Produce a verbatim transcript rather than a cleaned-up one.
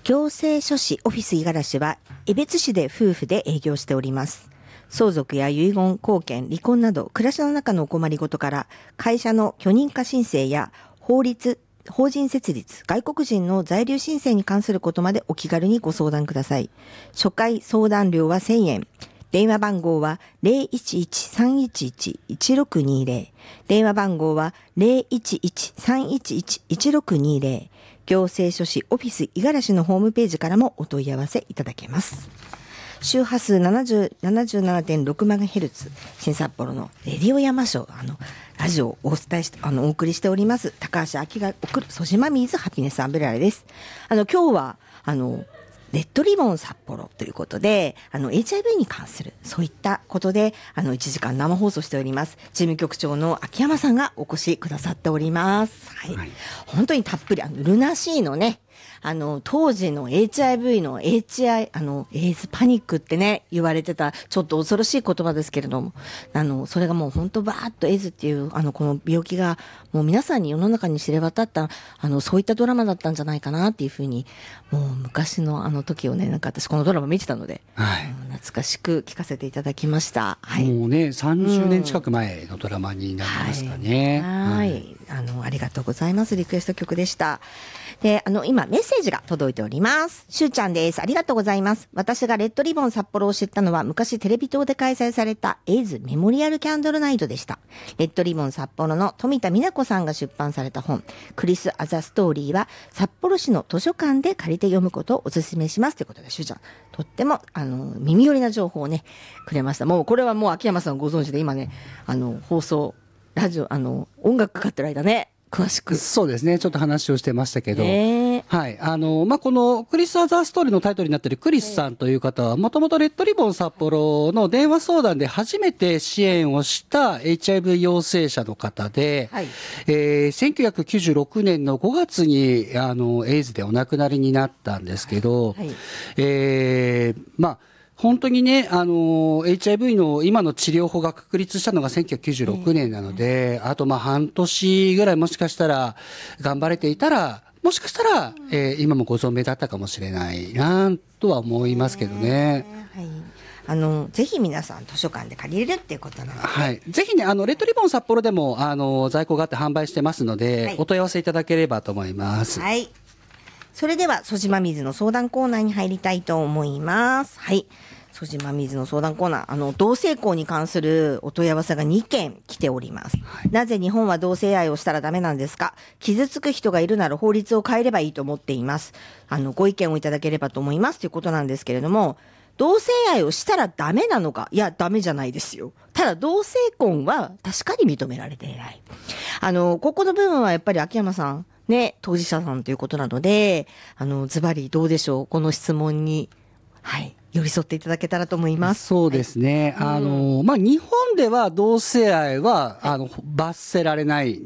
行政書士オフィス五十嵐は江別市で夫婦で営業しております。相続や遺言、後見、離婚など暮らしの中のお困りごとから会社の許認可申請や法律、法人設立、外国人の在留申請に関することまでお気軽にご相談ください。初回相談料はせんえん。電話番号は ゼロいちいちさんいちいちいちろくにゼロ。電話番号は ゼロいちいちさんいちいちいちろくにゼロ。行政書士オフィス五十嵐のホームページからもお問い合わせいただけます。周波数 ななじゅうななてんろくメガヘルツ 新札幌のレディオ山椒、あのラジオをお伝えしてあのお送りしております高橋明が送るソジマミーズハピネスアンブレラです。あの今日はあのレッドリボン札幌ということで、あの エイチアイブイ に関するそういったことであのいちじかん生放送しております。事務局長の秋山さんがお越しくださっております。はい、はい、本当にたっぷりあのルナシーのね、あの当時の エイチアイブイ の エイチアイ あのエイズパニックってね言われてたちょっと恐ろしい言葉ですけれども、あのそれがもう本当バーッとエイズっていうあのこの病気がもう皆さんに世の中に知れ渡ったあのそういったドラマだったんじゃないかなっていうふうに、もう昔のあの時をね、なんか私このドラマ見てたので、はい、懐かしく聞かせていただきました。はい、 もうねさんじゅうねん近く前のドラマになりますかね。 はい、はい、はい、あのありがとうございます。リクエスト曲でした。で、あの今メッセージが届いております。しゅうちゃんです。ありがとうございます。私がレッドリボン札幌を知ったのは昔テレビ塔で開催されたエイズメモリアルキャンドルナイトでした。レッドリボン札幌の富田美奈子さんが出版された本クリス・アザ・ストーリーは札幌市の図書館で借りて読むことをお勧めしますということで、しゅうちゃんとってもあの耳寄りな情報をねくれました。もうこれはもう秋山さんご存知で、今ねあの放送ラジオあの音楽かかってる間ね詳しくそうですねちょっと話をしてましたけど、 えー、 はいあのまあこのクリス・アザーストーリーのタイトルになっているクリスさんという方はもともとレッドリボン札幌の電話相談で初めて支援をした エイチアイブイ 陽性者の方で、はい、えー、せんきゅうひゃくきゅうじゅうろくねんのごがつにあのエイズでお亡くなりになったんですけど、はい、えー、まあ本当にね、あの、エイチアイブイ の今の治療法が確立したのがせんきゅうひゃくきゅうじゅうろくねんなので、あとまあ半年ぐらいもしかしたら頑張れていたら、もしかしたら、えー、今もご存命だったかもしれないなとは思いますけどね。 はい、あのぜひ皆さん図書館で借りれるっていうことなので、 はい、ぜひねあのレッドリボン札幌でもあの在庫があって販売してますので、はい、お問い合わせいただければと思います。 はい、それでは曽島水の相談コーナーに入りたいと思います。はい、曽島水の相談コーナー、あの同性婚に関するお問い合わせがにけん来ております。はい、なぜ日本は同性愛をしたらダメなんですか？傷つく人がいるなら法律を変えればいいと思っています。あのご意見をいただければと思いますということなんですけれども、同性愛をしたらダメなのか？いやダメじゃないですよ。ただ同性婚は確かに認められていない。あのここの部分はやっぱり秋山さんね、当事者さんということなので、あのズバリどうでしょう、この質問に、はい、寄り添っていただけたらと思います。 そうですね、はい、あのまあ、日本では同性愛はあの罰せられない